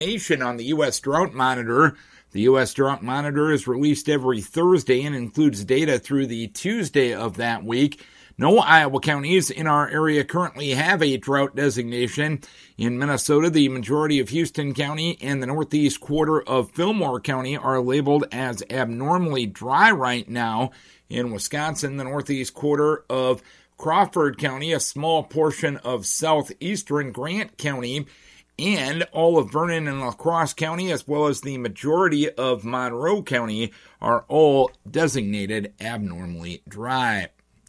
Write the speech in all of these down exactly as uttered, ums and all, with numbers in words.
Nation on the U S Drought Monitor. The U S Drought Monitor is released every Thursday and includes data through the Tuesday of that week. No Iowa counties in our area currently have a drought designation. In Minnesota, the majority of Houston County and the northeast quarter of Fillmore County are labeled as abnormally dry right now. In Wisconsin, the northeast quarter of Crawford County, a small portion of southeastern Grant County, and all of Vernon and La Crosse County, as well as the majority of Monroe County, are all designated abnormally dry.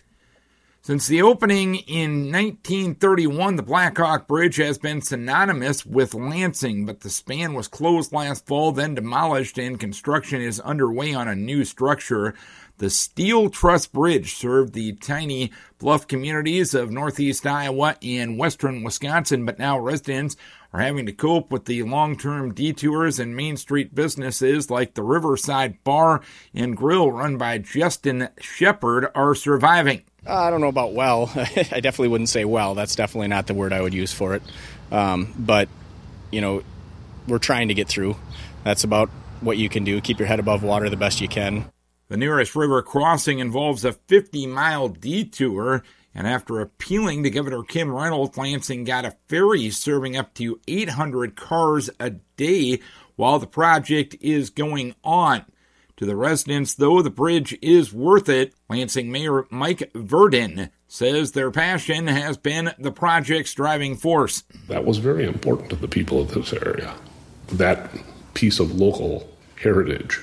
Since the opening in nineteen thirty-one, the Blackhawk Bridge has been synonymous with Lansing, but the span was closed last fall, then demolished, and construction is underway on a new structure. The Steel Truss Bridge served the tiny bluff communities of northeast Iowa and western Wisconsin, but now residents are having to cope with the long-term detours and Main Street businesses like the Riverside Bar and Grill run by Justin Shepard are surviving. Uh, I don't know about well. I definitely wouldn't say well. That's definitely not the word I would use for it. Um, but, you know, we're trying to get through. That's about what you can do. Keep your head above water the best you can. The nearest river crossing involves a fifty-mile detour, and after appealing to Governor Kim Reynolds, Lansing got a ferry serving up to eight hundred cars a day while the project is going on. To the residents, though, the bridge is worth it. Lansing Mayor Mike Verdin says their passion has been the project's driving force. That was very important to the people of this area. That piece of local heritage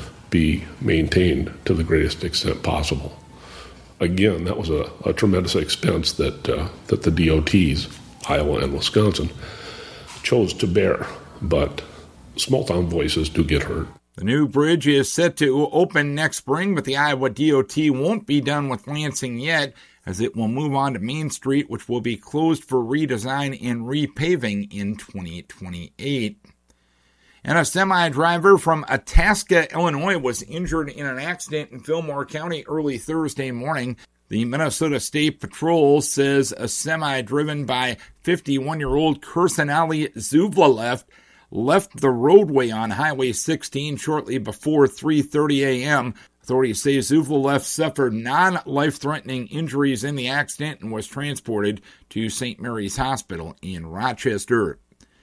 be maintained to the greatest extent possible. Again, that was a, a tremendous expense that uh, that the D O Ts, Iowa and Wisconsin, chose to bear, but small-town voices do get heard. The new bridge is set to open next spring, but the Iowa D O T won't be done with Lansing yet, as it will move on to Main Street, which will be closed for redesign and repaving in twenty twenty-eight. And a semi-driver from Itasca, Illinois, was injured in an accident in Fillmore County early Thursday morning. The Minnesota State Patrol says a semi driven by fifty-one-year-old Kursanali Zuvlalev left the roadway on Highway sixteen shortly before three thirty a.m. Authorities say Zuvlalev suffered non-life-threatening injuries in the accident and was transported to Saint Mary's Hospital in Rochester.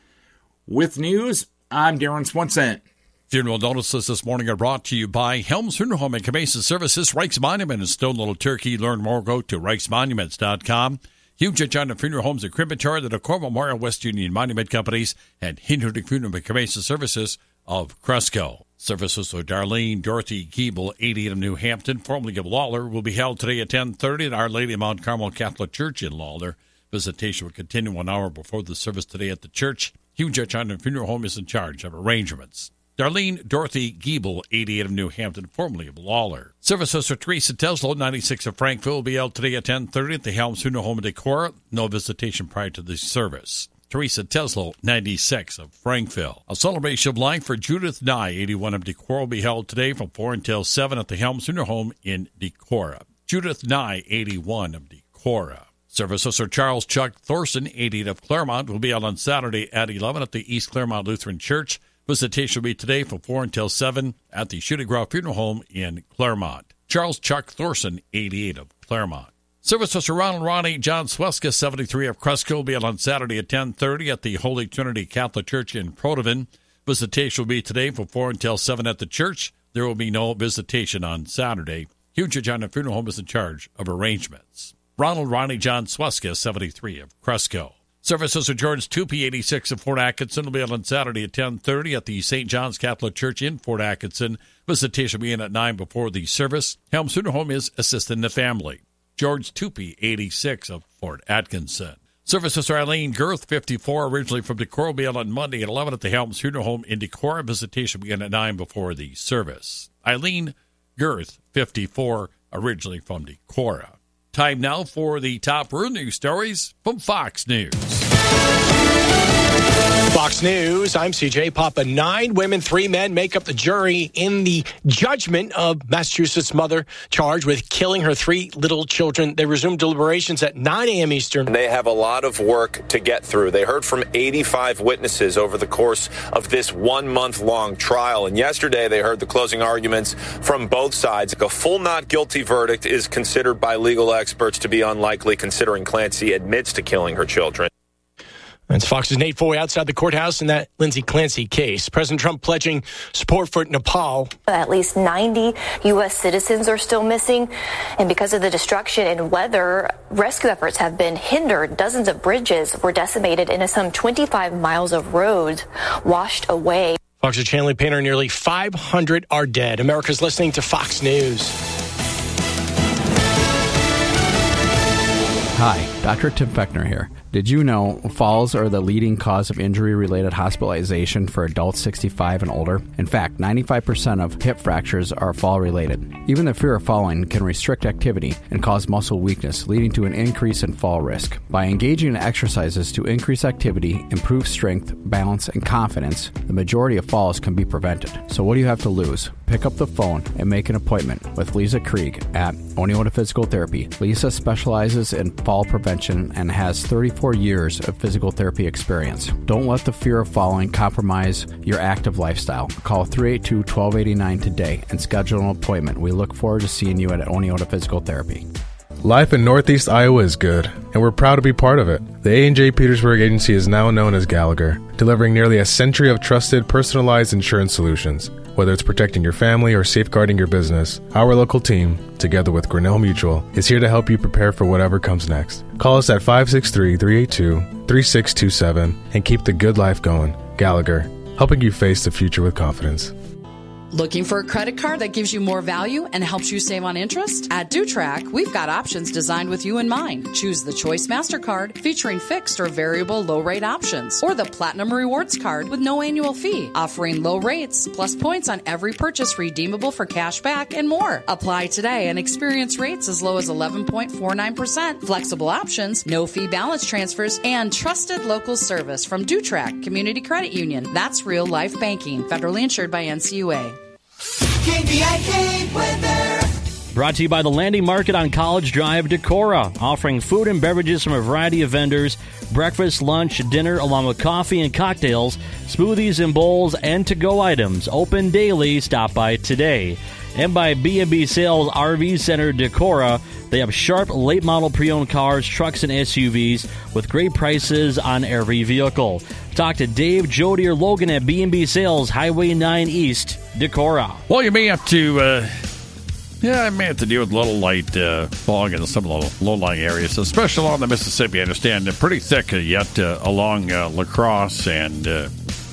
With news, I'm Darren Swenson. Funeral notices this morning are brought to you by Helms Funeral Home and Cremation Services, Reichs Monument in Stone Little Turkey. Learn more, go to reichs monuments dot com. Huge China Funeral Homes and Crematory, the Decor Memorial West Union Monument Companies, and Hinderdick Funeral and Cremation Services of Cresco. Services for Darlene Dorothy Giebel, eighty of New Hampton, formerly of Lawler, will be held today at ten thirty at Our Lady of Mount Carmel Catholic Church in Lawler. Visitation will continue one hour before the service today at the church. Huge China Funeral Home is in charge of arrangements. Darlene Dorothy Giebel, eighty-eight of New Hampton, formerly of Lawler. Services for Teresa Teslo, ninety-six of Frankville, will be held today at ten thirty at the Helms Funeral Home in Decorah. No visitation prior to the service. Teresa Teslo, ninety-six of Frankville. A celebration of life for Judith Nye, eighty-one of Decorah, will be held today from four until seven at the Helms Funeral Home in Decorah. Judith Nye, eighty-one of Decorah. Services for Charles Chuck Thorson, eighty-eight of Claremont, will be held on Saturday at eleven at the East Claremont Lutheran Church. Visitation will be today from four until seven at the Shooting Ground Funeral Home in Claremont. Charles Chuck Thorson, eighty-eight of Claremont. Services for Ronald Ronnie John Sweska, seventy-three of Cresco, will be held on Saturday at ten thirty at the Holy Trinity Catholic Church in Protivin. Visitation will be today from four until seven at the church. There will be no visitation on Saturday. Hugh John Funeral Home is in charge of arrangements. Ronald Ronnie John Sweska, seventy-three of Cresco. Services for George Tupy, eighty-six of Fort Atkinson, will be held on Saturday at ten thirty at the Saint John's Catholic Church in Fort Atkinson. Visitation will be in at nine before the service. Helms Funeral Home is assisting the family. George Tupy, eighty-six of Fort Atkinson. Services for Eileen Girth, fifty-four, originally from Decorah, will be held on Monday at eleven at the Helms Funeral Home in Decorah. Visitation will begin at nine before the service. Eileen Girth, fifty-four, originally from Decorah. Time now for the top road news stories from Fox News. Fox News, I'm C J Papa. Nine women, three men make up the jury in the judgment of Massachusetts mother charged with killing her three little children. They resumed deliberations at nine a.m. Eastern. They have a lot of work to get through. They heard from eighty-five witnesses over the course of this one-month-long trial. And yesterday, they heard the closing arguments from both sides. A full not guilty verdict is considered by legal experts to be unlikely, considering Clancy admits to killing her children. That's Fox's Nate Foy outside the courthouse in that Lindsay Clancy case. President Trump pledging support for Nepal. At least ninety U S citizens are still missing. And because of the destruction and weather, rescue efforts have been hindered. Dozens of bridges were decimated and some twenty-five miles of roads washed away. Fox's Chanley Painter, nearly five hundred are dead. America's listening to Fox News. Hi, Doctor Tim Fechner here. Did you know falls are the leading cause of injury-related hospitalization for adults sixty-five and older? In fact, ninety-five percent of hip fractures are fall-related. Even the fear of falling can restrict activity and cause muscle weakness, leading to an increase in fall risk. By engaging in exercises to increase activity, improve strength, balance, and confidence, the majority of falls can be prevented. So what do you have to lose? Pick up the phone and make an appointment with Lisa Krieg at Oneota Physical Therapy. Lisa specializes in fall prevention and has thirty-four years of physical therapy experience. Don't let the fear of falling compromise your active lifestyle. Call three eight two, one two eight nine today and schedule an appointment. We look forward to seeing you at Oneota Physical Therapy. Life in Northeast Iowa is good, and we're proud to be part of it. The A and J Petersburg Agency is now known as Gallagher, delivering nearly a century of trusted, personalized insurance solutions. Whether it's protecting your family or safeguarding your business, our local team, together with Grinnell Mutual, is here to help you prepare for whatever comes next. Call us at five six three, three eight two, three six two seven and keep the good life going. Gallagher, helping you face the future with confidence. Looking for a credit card that gives you more value and helps you save on interest? At DuTrack, we've got options designed with you in mind. Choose the Choice MasterCard featuring fixed or variable low-rate options, or the Platinum Rewards Card with no annual fee, offering low rates plus points on every purchase redeemable for cash back and more. Apply today and experience rates as low as eleven point four nine percent. Flexible options, no-fee balance transfers, and trusted local service from DuTrack Community Credit Union. That's real-life banking. Federally insured by N C U A. K B I K weather. Brought to you by the Landing Market on College Drive, Decorah, offering food and beverages from a variety of vendors, breakfast, lunch, dinner, along with coffee and cocktails, smoothies and bowls, and to-go items. Open daily. Stop by today. And by B and B Sales R V Center, Decorah. They have sharp, late-model pre-owned cars, trucks, and S U Vs with great prices on every vehicle. Talk to Dave, Jody, or Logan at B and B Sales, Highway nine East, Decorah. Well, you may have to, uh, yeah, I may have to deal with a little light uh, fog in some of the low-lying areas, especially along the Mississippi. I understand they're pretty thick uh, yet uh, along uh, La Crosse and uh,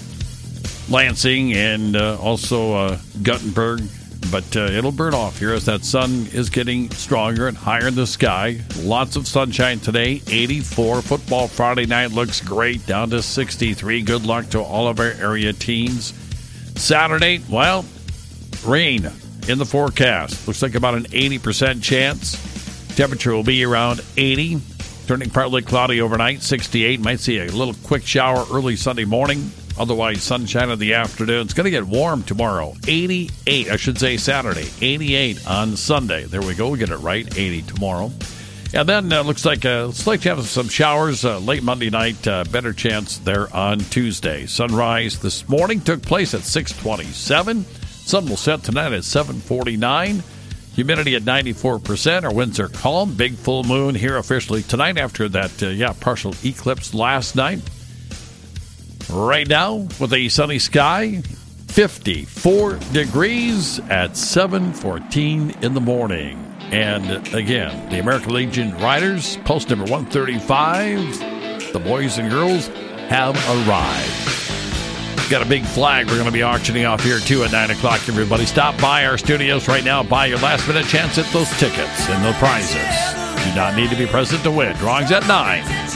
Lansing and uh, also uh, Guttenberg. But uh, it'll burn off here as that sun is getting stronger and higher in the sky. Lots of sunshine today, eighty-four. Football Friday night looks great, down to sixty-three. Good luck to all of our area teams. Saturday, well, rain in the forecast. Looks like about an eighty percent chance. Temperature will be around eighty. Turning partly cloudy overnight, sixty-eight. Might see a little quick shower early Sunday morning. Otherwise, sunshine in the afternoon. It's going to get warm tomorrow. eighty-eight, I should say Saturday. eighty-eight on Sunday. There we go. We get it right. eighty tomorrow. And then uh, looks like uh, it's like to have some showers uh, late Monday night. Uh, better chance there on Tuesday. Sunrise this morning took place at six twenty-seven. Sun will set tonight at seven forty-nine. Humidity at ninety-four percent. Our winds are calm. Big full moon here officially tonight after that, uh, yeah, partial eclipse last night. Right now, with a sunny sky, fifty-four degrees at seven fourteen in the morning. And again, the American Legion Riders, post number one thirty-five, the boys and girls have arrived. Got a big flag we're going to be auctioning off here, too, at nine o'clock, everybody. Stop by our studios right now. Buy your last-minute chance at those tickets and the prizes. Do not need to be present to win. Drawings at nine.